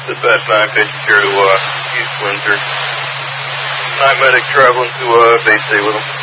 Dispatch 9, patient here to East Windsor. Night medic traveling to Bay State with him.